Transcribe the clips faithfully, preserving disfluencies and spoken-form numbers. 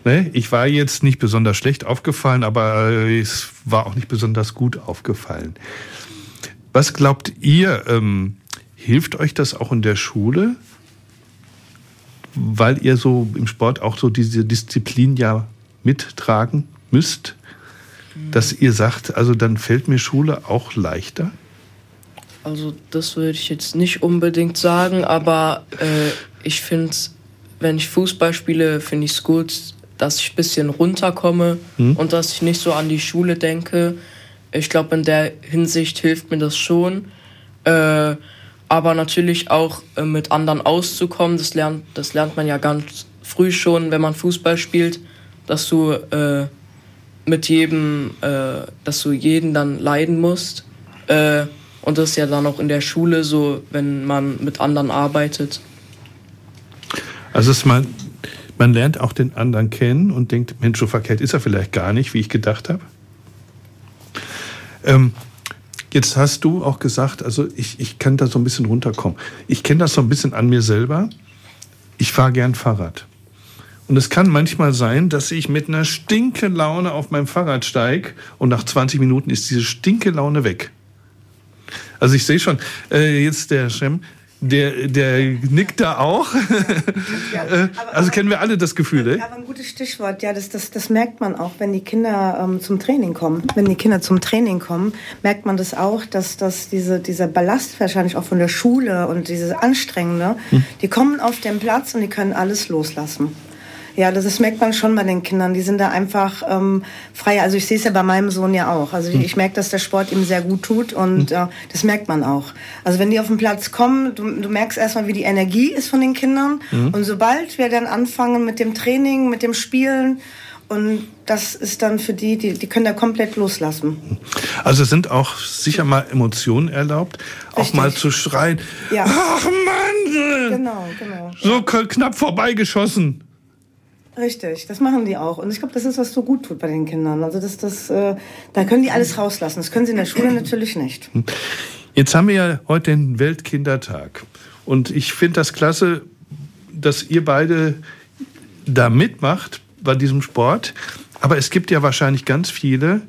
Ne? Ich war jetzt nicht besonders schlecht aufgefallen, aber es war auch nicht besonders gut aufgefallen. Was glaubt ihr, ähm, hilft euch das auch in der Schule? Weil ihr so im Sport auch so diese Disziplin ja mittragen müsst, mhm. dass ihr sagt, also dann fällt mir Schule auch leichter? Also das würde ich jetzt nicht unbedingt sagen, aber äh, ich finde, wenn ich Fußball spiele, finde ich es gut, dass ich ein bisschen runterkomme mhm. und dass ich nicht so an die Schule denke. Ich glaube, in der Hinsicht hilft mir das schon. Äh, aber natürlich auch äh, mit anderen auszukommen, das lernt, das lernt man ja ganz früh schon, wenn man Fußball spielt, dass du äh, mit jedem, äh, dass du jeden dann leiden musst. Äh, und das ist ja dann auch in der Schule so, wenn man mit anderen arbeitet. Also es man, man lernt auch den anderen kennen und denkt, Mensch, so verkehrt ist er vielleicht gar nicht, wie ich gedacht habe. Ähm, jetzt hast du auch gesagt, also ich, ich kann da so ein bisschen runterkommen. Ich kenne das so ein bisschen an mir selber. Ich fahre gern Fahrrad. Und es kann manchmal sein, dass ich mit einer Stinkelaune auf meinem Fahrrad steige und nach zwanzig Minuten ist diese Stinkelaune weg. Also ich sehe schon, äh, jetzt der Schem, der, der nickt da auch. Ja, also aber, kennen wir alle das Gefühl, ne? Aber ein gutes Stichwort, ja, das, das, das merkt man auch, wenn die Kinder ähm, zum Training kommen. Wenn die Kinder zum Training kommen, merkt man das auch, dass, dass diese, dieser Ballast wahrscheinlich auch von der Schule und dieses Anstrengende, hm. die kommen auf den Platz und die können alles loslassen. Ja, das, das merkt man schon bei den Kindern. Die sind da einfach ähm, frei. Also ich sehe es ja bei meinem Sohn ja auch. Also ich, ich merke, dass der Sport ihm sehr gut tut und äh, das merkt man auch. Also wenn die auf den Platz kommen, du, du merkst erstmal, wie die Energie ist von den Kindern. Mhm. Und sobald wir dann anfangen mit dem Training, mit dem Spielen, und das ist dann für die, die, die können da komplett loslassen. Also sind auch sicher mal Emotionen erlaubt, Richtig. Auch mal zu schreien. Ja. Ach Mann! Genau, genau. So ja. knapp vorbeigeschossen. Richtig, das machen die auch. Und ich glaube, das ist, was so gut tut bei den Kindern. Also das, das, äh, da können die alles rauslassen. Das können sie in der Schule natürlich nicht. Jetzt haben wir ja heute den Weltkindertag. Und ich finde das klasse, dass ihr beide da mitmacht bei diesem Sport. Aber es gibt ja wahrscheinlich ganz viele,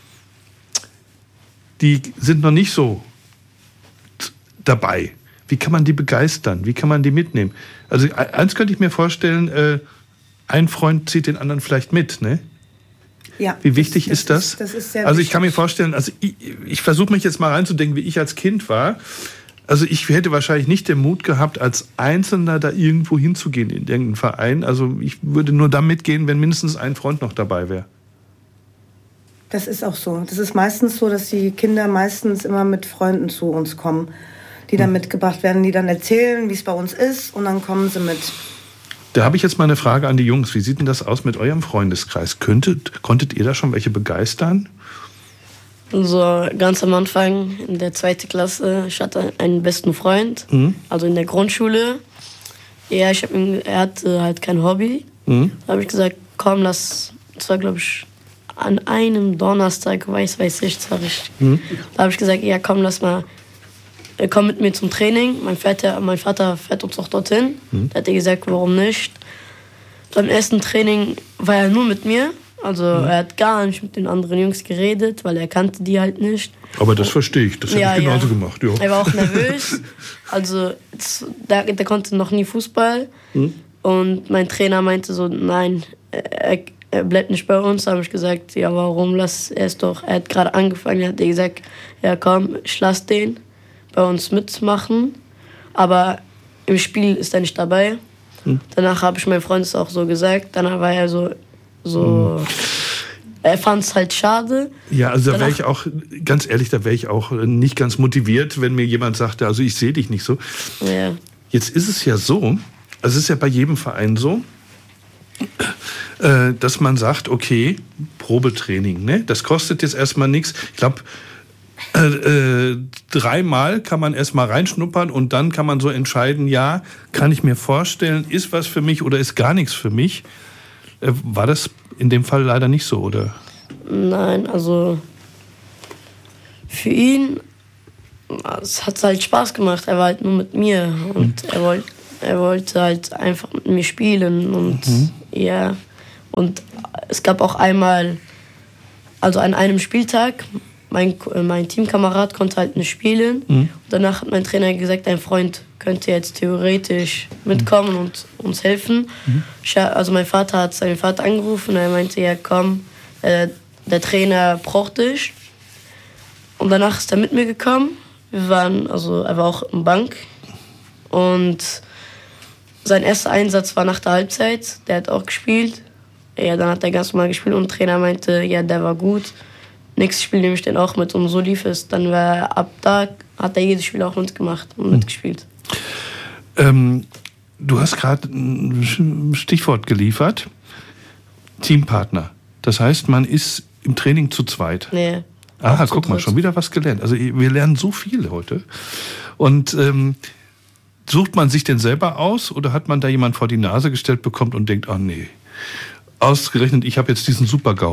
die sind noch nicht so dabei. Wie kann man die begeistern? Wie kann man die mitnehmen? Also eins könnte ich mir vorstellen, äh, ein Freund zieht den anderen vielleicht mit, ne? Ja. Wie wichtig das, ist das? Ist, das ist sehr also ich wichtig. kann mir vorstellen, also ich, ich versuche mich jetzt mal reinzudenken, wie ich als Kind war. Also ich hätte wahrscheinlich nicht den Mut gehabt, als Einzelner da irgendwo hinzugehen in irgendeinen Verein. Also ich würde nur da mitgehen, wenn mindestens ein Freund noch dabei wäre. Das ist auch so. Das ist meistens so, dass die Kinder meistens immer mit Freunden zu uns kommen, die dann hm. mitgebracht werden, die dann erzählen, wie es bei uns ist, und dann kommen sie mit. Da habe ich jetzt mal eine Frage an die Jungs. Wie sieht denn das aus mit eurem Freundeskreis? Könntet, konntet ihr da schon welche begeistern? So ganz am Anfang in der zweiten Klasse, ich hatte einen besten Freund, mhm. also in der Grundschule. Ja, ich hab ihn, er hatte halt kein Hobby. Mhm. Da habe ich gesagt, komm, lass, das war glaube ich an einem Donnerstag, weiß, weiß ich, das war richtig. Mhm. Da habe ich gesagt, ja komm, lass mal, komm mit mir zum Training. Mein Vater, mein Vater fährt uns auch dorthin. Mhm. Da hat er gesagt, warum nicht. Beim ersten Training war er nur mit mir. Also mhm. er hat gar nicht mit den anderen Jungs geredet, weil er kannte die halt nicht. Aber das verstehe ich, das hätte ja, ich genauso ja. gemacht. Ja. Er war auch nervös. Also der, der konnte noch nie Fußball. Mhm. Und mein Trainer meinte so, nein, er, er bleibt nicht bei uns. Da habe ich gesagt, ja warum, lass er es doch. Er hat gerade angefangen, hat er gesagt, ja komm, ich lass den bei uns mitmachen. Aber im Spiel ist er nicht dabei. Mhm. Danach habe ich meinem Freund auch so gesagt. Danach war er so... So, er fand es halt schade. Ja, also da wäre ich auch, ganz ehrlich, da wäre ich auch nicht ganz motiviert, wenn mir jemand sagte, also ich sehe dich nicht so. Ja. Jetzt ist es ja so, also es ist ja bei jedem Verein so, äh, dass man sagt, okay, Probetraining, ne? Das kostet jetzt erstmal nichts. Ich glaube, äh, äh, dreimal kann man erstmal reinschnuppern und dann kann man so entscheiden, ja, kann ich mir vorstellen, ist was für mich oder ist gar nichts für mich. War das in dem Fall leider nicht so, oder? Nein, also für ihn, es hat halt Spaß gemacht. Er war halt nur mit mir und mhm. er, wollt, er wollte halt einfach mit mir spielen und mhm. ja. Und es gab auch einmal, also an einem Spieltag, mein, mein Teamkamerad konnte halt nicht spielen. Mhm. Und danach hat mein Trainer gesagt, ein Freund könnte jetzt theoretisch mitkommen mhm. und uns helfen. Mhm. Also mein Vater hat seinen Vater angerufen und er meinte, ja komm, äh, der Trainer braucht dich. Und danach ist er mit mir gekommen. Wir waren, also er war auch im Bank. Und sein erster Einsatz war nach der Halbzeit. Der hat auch gespielt. Ja, dann hat er ganz normal gespielt und der Trainer meinte, ja, der war gut. Nächstes Spiel nehme ich den auch mit. Und so lief es. Dann war er, ab da hat er jedes Spiel auch mitgemacht und mhm. mitgespielt. Ähm, du hast gerade ein Stichwort geliefert. Teampartner. Das heißt, man ist im Training zu zweit. Nee. Aha, guck mal, schon wieder was gelernt. Also wir lernen so viel heute. Und ähm, sucht man sich denn selber aus oder hat man da jemand vor die Nase gestellt bekommt und denkt, oh nee, ausgerechnet, ich habe jetzt diesen Super-GAU.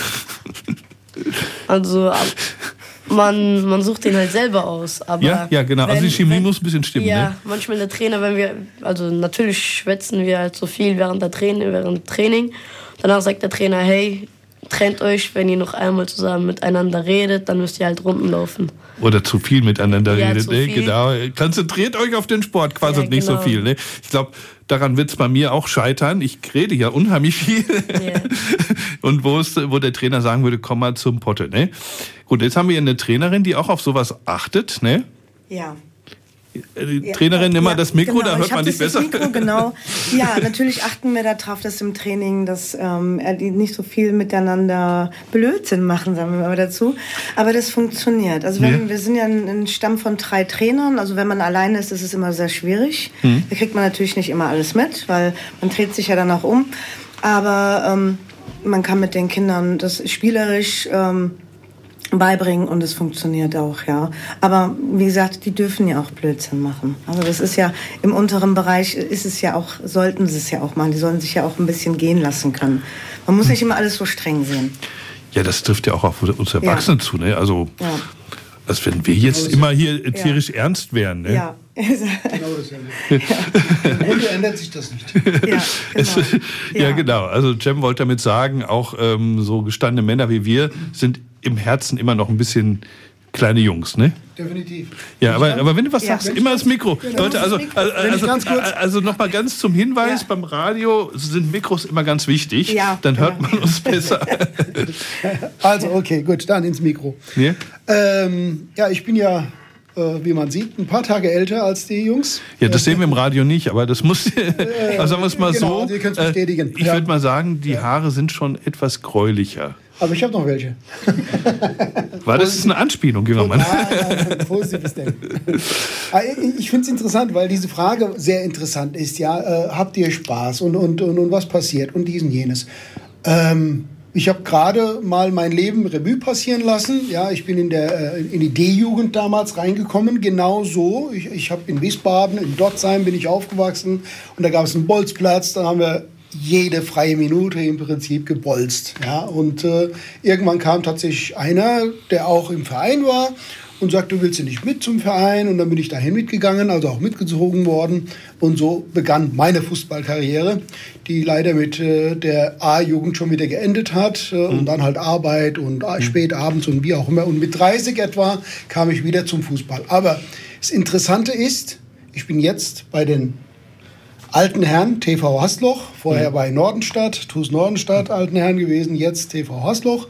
Also man, man sucht den halt selber aus. Aber ja, ja, genau. Wenn, also die Chemie wenn, muss ein bisschen stimmen. Ja, ne? manchmal der Trainer, wenn wir, also natürlich schwätzen wir halt so viel während der Training, während Training. Danach sagt der Trainer, hey, trennt euch, wenn ihr noch einmal zusammen miteinander redet, dann müsst ihr halt Runden laufen. Oder zu viel miteinander ja, redet. Ne? Genau. Konzentriert euch auf den Sport, quasi ja, nicht genau. so viel. Ne? Ich glaube, daran wird es bei mir auch scheitern. Ich rede ja unheimlich viel. Yeah. Und wo, es, wo der Trainer sagen würde, komm mal zum Potte. Ne? Gut, jetzt haben wir eine Trainerin, die auch auf sowas achtet. Ne? Ja. Die ja, Trainerin, nimm mal ja, das Mikro, genau. da hört ich man dich besser. Mikro, genau. Ja, natürlich achten wir darauf, dass im Training, dass ähm, die nicht so viel miteinander Blödsinn machen, sagen wir mal dazu. Aber das funktioniert. Also wenn, ja. wir sind ja ein, ein Stamm von drei Trainern. Also wenn man alleine ist, ist es immer sehr schwierig. Mhm. Da kriegt man natürlich nicht immer alles mit, weil man dreht sich ja dann auch um. Aber ähm, man kann mit den Kindern das spielerisch ähm, beibringen und es funktioniert auch, ja. Aber wie gesagt, die dürfen ja auch Blödsinn machen. Also das ist ja, im unteren Bereich ist es ja auch, sollten sie es ja auch machen. Die sollen sich ja auch ein bisschen gehen lassen können. Man muss nicht immer alles so streng sehen. Ja, das trifft ja auch auf uns Erwachsenen ja. zu, ne? Also, ja. als wenn wir jetzt immer hier tierisch ja. ernst wären, ne? Ja. Genau dasselbe. Ja. Im Grunde ändert sich das nicht. Ja, genau. Es, ja. ja, genau. Also Cem wollte damit sagen, auch ähm, so gestandene Männer wie wir sind im Herzen immer noch ein bisschen kleine Jungs, ne? Definitiv. Ja, aber, aber wenn du was ja. sagst, immer das Mikro. Genau. Leute, also, also, also, also noch mal ganz zum Hinweis, ja. beim Radio sind Mikros immer ganz wichtig. Ja. Dann hört man uns besser. Also, okay, gut, dann ins Mikro. Ja, ähm, ja ich bin ja, äh, wie man sieht, ein paar Tage älter als die Jungs. Ja, das sehen wir im Radio nicht, aber das muss, also sagen wir es mal genau, so. ihr könnt's bestätigen. Ich ja. würde mal sagen, die Haare sind schon etwas gräulicher. Aber ich habe noch welche. War das eine Anspielung, junger Mann? Nein, nein, positives Denken. Ich finde es interessant, weil diese Frage sehr interessant ist. Ja, äh, habt ihr Spaß und, und, und, und was passiert und dies und jenes. Ähm, ich habe gerade mal mein Leben Revue passieren lassen. Ja, ich bin in, der, äh, in die D-Jugend damals reingekommen, genau so. Ich, ich habe in Wiesbaden, in Dotzheim bin ich aufgewachsen und da gab es einen Bolzplatz, da haben wir jede freie Minute im Prinzip gebolzt. Ja? Und äh, irgendwann kam tatsächlich einer, der auch im Verein war und sagte, du willst ja nicht mit zum Verein. Und dann bin ich dahin mitgegangen, also auch mitgezogen worden. Und so begann meine Fußballkarriere, die leider mit äh, der A-Jugend schon wieder geendet hat. Äh, mhm. Und dann halt Arbeit und äh, spät abends und wie auch immer. Und mit dreißig etwa kam ich wieder zum Fußball. Aber das Interessante ist, ich bin jetzt bei den alten Herren, T V Hasloch, vorher mhm. bei Nordenstadt, T U S Nordenstadt, alten Herren gewesen, jetzt T V Hasloch.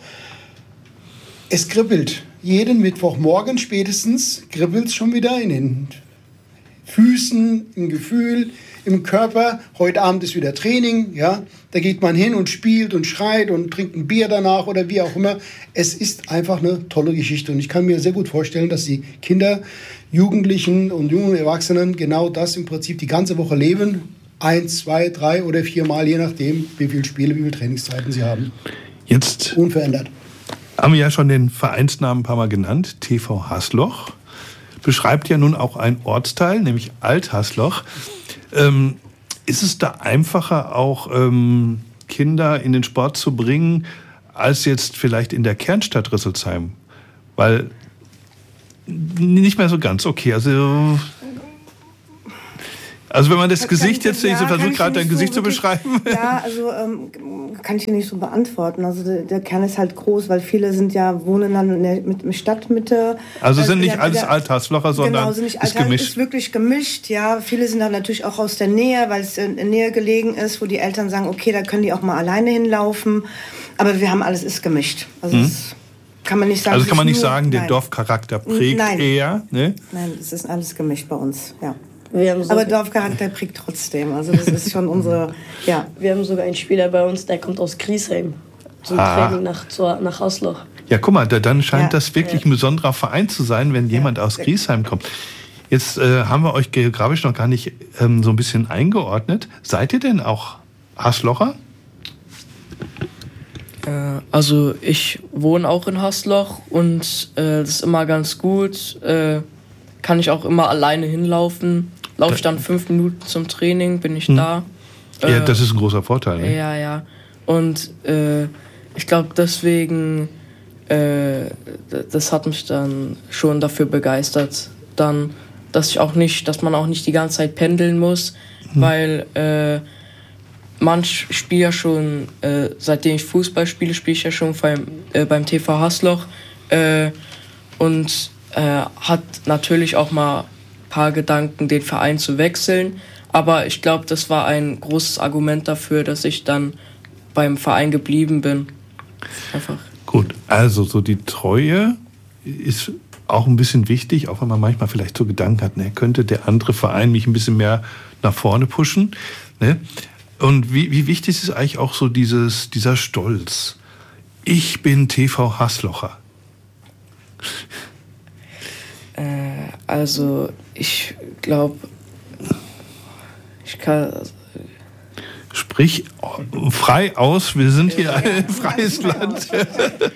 Es kribbelt. Jeden Mittwochmorgen spätestens kribbelt es schon wieder in den Füßen, im Gefühl, im Körper. Heute Abend ist wieder Training, ja. Da geht man hin und spielt und schreit und trinkt ein Bier danach oder wie auch immer. Es ist einfach eine tolle Geschichte und ich kann mir sehr gut vorstellen, dass die Kinder, Jugendlichen und jungen Erwachsenen genau das im Prinzip die ganze Woche leben. Eins, zwei, drei oder vier Mal, je nachdem, wie viele Spiele, wie viele Trainingszeiten sie haben. Jetzt unverändert. Haben wir ja schon den Vereinsnamen ein paar Mal genannt, T V Hasloch. Beschreibt ja nun auch ein Ortsteil, nämlich Alt-Hasloch. Ähm, ist es da einfacher, auch ähm, Kinder in den Sport zu bringen, als jetzt vielleicht in der Kernstadt Rüsselsheim? Weil nicht mehr so ganz, okay, also Also wenn man das, Das Gesicht kann jetzt, ich- ich ja, kann versuche ich gerade dein nicht so Gesicht zu wirklich- beschreiben. Ja, also ähm, kann ich dir nicht so beantworten. Also der, der Kern ist halt groß, weil viele sind ja, wohnen dann in der mit, mit Stadtmitte. Also sind Äh, nicht der- alles der- Alt-Haslocher, sondern genau, sind nicht ist Alter, gemischt. ist wirklich gemischt, ja. Viele sind dann natürlich auch aus der Nähe, weil es in der Nähe gelegen ist, wo die Eltern sagen, okay, da können die auch mal alleine hinlaufen. Aber wir haben alles ist gemischt. Also Mhm. es kann man nicht sagen. Also es kann man ist nicht nur- sagen, der nein. Dorfcharakter prägt Nein. eher. Ne? Nein, es ist alles gemischt bei uns, ja. Wir haben, so, Aber Dorfcharakter prägt trotzdem. Also das ist schon unsere, ja. wir haben sogar einen Spieler bei uns, der kommt aus Griesheim. Zum Ah. Training nach, zur, nach Hasloch. Ja, guck mal, da, dann scheint Ja. das wirklich ein besonderer Verein zu sein, wenn jemand aus Griesheim kommt. Jetzt äh, haben wir euch geografisch noch gar nicht ähm, so ein bisschen eingeordnet. Seid ihr denn auch Haslocher? Äh, also ich wohne auch in Hasloch und äh, das ist immer ganz gut. Äh, kann ich auch immer alleine hinlaufen. Laufe ich dann fünf Minuten zum Training, bin ich da. Ja, Äh, das ist ein großer Vorteil. Ne? Ja, ja. Und äh, ich glaube, deswegen, äh, d- das hat mich dann schon dafür begeistert, dann, dass ich auch nicht, dass man auch nicht die ganze Zeit pendeln muss, weil äh, manch spiele ja schon, äh, seitdem ich Fußball spiele, spiele ich ja schon beim, äh, beim T V Hasloch äh, und äh, hat natürlich auch mal ein paar Gedanken, den Verein zu wechseln. Aber ich glaube, das war ein großes Argument dafür, dass ich dann beim Verein geblieben bin. Einfach. Gut, also so die Treue ist auch ein bisschen wichtig, auch wenn man manchmal vielleicht so Gedanken hat, ne, könnte der andere Verein mich ein bisschen mehr nach vorne pushen. Ne? Und wie, wie wichtig ist eigentlich auch so dieses, dieser Stolz? Ich bin T V Haslocher. Äh, also ich glaube, ich kann. Sprich frei aus, wir sind hier ein freies Land. Äh,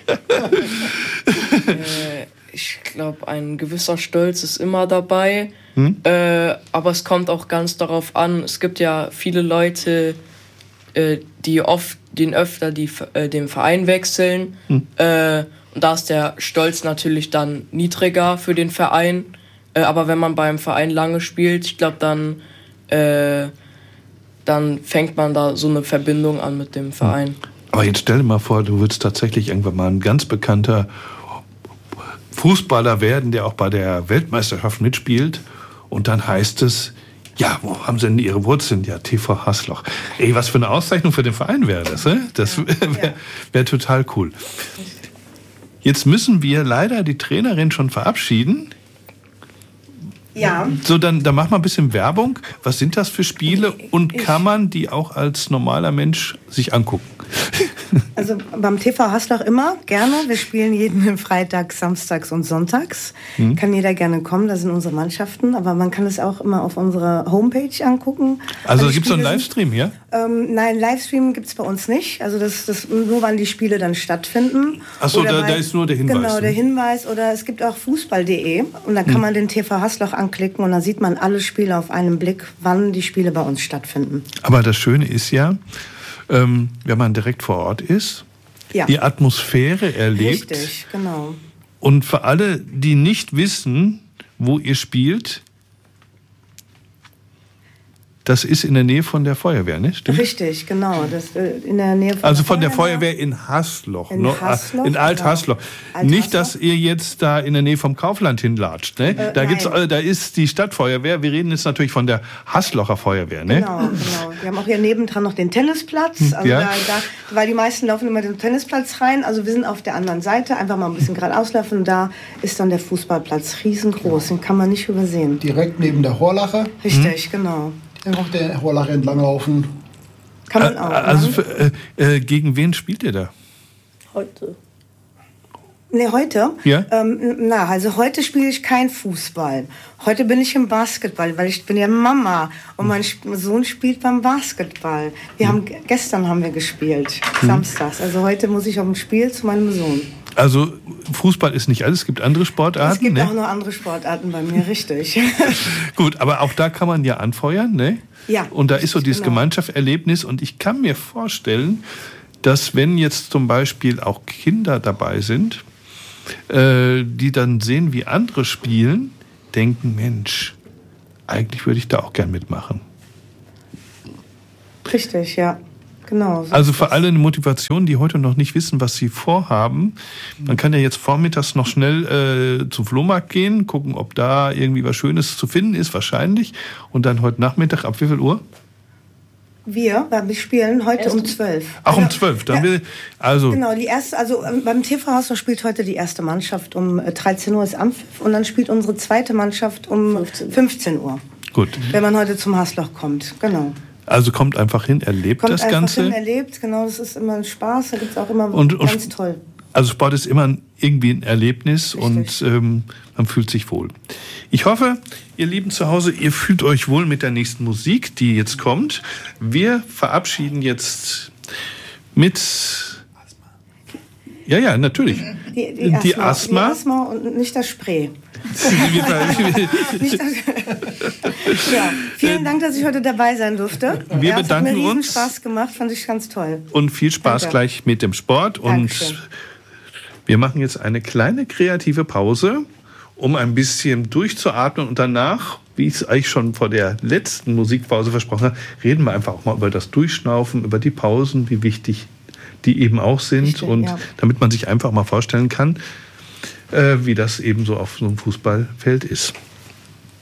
ich glaube, ein gewisser Stolz ist immer dabei. Hm? Äh, aber es kommt auch ganz darauf an. Es gibt ja viele Leute, äh, die oft, den öfter die, äh, den Verein wechseln. Hm. Äh, und da ist der Stolz natürlich dann niedriger für den Verein. Äh, aber wenn man beim Verein lange spielt, ich glaube, dann, äh, dann fängt man da so eine Verbindung an mit dem Verein. Aber jetzt stell dir mal vor, du würdest tatsächlich irgendwann mal ein ganz bekannter Fußballer werden, der auch bei der Weltmeisterschaft mitspielt. Und dann heißt es, ja, wo haben sie denn ihre Wurzeln? Ja, T V Hasloch. Ey, was für eine Auszeichnung für den Verein wäre das, ne? Das Ja, wäre ja. wär total cool. Jetzt müssen wir leider die Trainerin schon verabschieden. Ja. So, dann, dann mach mal ein bisschen Werbung. Was sind das für Spiele und kann man die auch als normaler Mensch sich angucken? Also beim T V Hasloch immer gerne. Wir spielen jeden Freitag, Samstags und Sonntags. Mhm. Kann jeder gerne kommen, das sind unsere Mannschaften. Aber man kann es auch immer auf unserer Homepage angucken. Also die gibt es so einen Spiele sind- Livestream hier? Ähm, nein, Livestream gibt es bei uns nicht. Also das, das nur, wann die Spiele dann stattfinden. Ach so, Oder da- bei- da ist nur der Hinweis, Genau, ne? der Hinweis. Oder es gibt auch Fußball punkt de und da kann man den T V Hasloch anklicken und dann sieht man alle Spiele auf einen Blick, wann die Spiele bei uns stattfinden. Aber das Schöne ist ja, ähm, wenn man direkt vor Ort ist, Ja, die Atmosphäre erlebt. richtig, genau. Und für alle, die nicht wissen, wo ihr spielt, das ist in der Nähe von der Feuerwehr, ne? Stimmt? Richtig, genau. Das, äh, in der Nähe von Also von der Feuerwehr. Feuerwehr in Hasloch. In ne? Hasloch, in Alt-Hasloch. genau. Nicht, Alt-Hasloch. dass ihr jetzt da in der Nähe vom Kaufland hinlatscht. Ne? Äh, da, gibt's, nein. äh, da ist die Stadtfeuerwehr. Wir reden jetzt natürlich von der Haslocher Feuerwehr. Ne? Genau, genau. Wir haben auch hier nebendran noch den Tennisplatz. Also Ja. da, da, weil die meisten laufen immer den Tennisplatz rein. Also wir sind auf der anderen Seite. Einfach mal ein bisschen geradeaus laufen. Da ist dann der Fußballplatz riesengroß. Den kann man nicht übersehen. Direkt neben der Horlache. Richtig, genau. Einfach der Horlache entlang laufen. Kann man Äh, auch. Also ne? für, äh, äh, gegen wen spielt ihr da? Heute. Nee, heute? Ja? Ähm, na, also heute spiele ich kein Fußball. Heute bin ich im Basketball, weil ich bin ja Mama und mein Sp- Sohn spielt beim Basketball. Wir haben gestern haben wir gespielt, samstags. Also heute muss ich auf ein Spiel zu meinem Sohn. Also Fußball ist nicht alles, es gibt andere Sportarten. Es gibt ne? auch noch andere Sportarten bei mir, richtig. Gut, aber auch da kann man ja anfeuern, ne? Ja, Und da ist so richtig, dieses genau. Gemeinschaftserlebnis und ich kann mir vorstellen, dass wenn jetzt zum Beispiel auch Kinder dabei sind, äh, die dann sehen, wie andere spielen, denken, Mensch, eigentlich würde ich da auch gern mitmachen. Richtig, ja. Genau. So also für alle eine Motivation, die heute noch nicht wissen, was sie vorhaben. Man kann ja jetzt vormittags noch schnell äh, zum Flohmarkt gehen, gucken, ob da irgendwie was Schönes zu finden ist, wahrscheinlich. Und dann heute Nachmittag, ab wie viel Uhr? Wir, wir spielen heute um zwölf. Ach, um zwölf. Dann ja, will, also genau, die erste, also beim T V Haus spielt heute die erste Mannschaft um dreizehn Uhr ist Anpfiff und dann spielt unsere zweite Mannschaft um fünfzehn Uhr. Gut. Wenn man heute zum Haßloch kommt, genau. Also kommt einfach hin, erlebt kommt das einfach Ganze. Hin, erlebt, genau, das ist immer ein Spaß, da gibt es auch immer und, ganz und, toll. Also Sport ist immer irgendwie ein Erlebnis. Richtig. Und ähm, man fühlt sich wohl. Ich hoffe, ihr Lieben zu Hause, ihr fühlt euch wohl mit der nächsten Musik, die jetzt kommt. Wir verabschieden jetzt mit... Ja, ja, natürlich. Die, die, die Asthma, Asthma. Die Asthma und nicht das Spray. nicht das ja, vielen Dank, dass ich heute dabei sein durfte. Wir ja, bedanken hat mir riesen uns. Spaß gemacht, fand ich ganz toll. Und viel Spaß Danke. Gleich mit dem Sport. Dankeschön. Und wir machen jetzt eine kleine kreative Pause, um ein bisschen durchzuatmen. Und danach, wie ich es eigentlich schon vor der letzten Musikpause versprochen habe, reden wir einfach auch mal über das Durchschnaufen, über die Pausen, wie wichtig die eben auch sind. Richtig, und ja. damit man sich einfach mal vorstellen kann, äh, wie das eben so auf so einem Fußballfeld ist.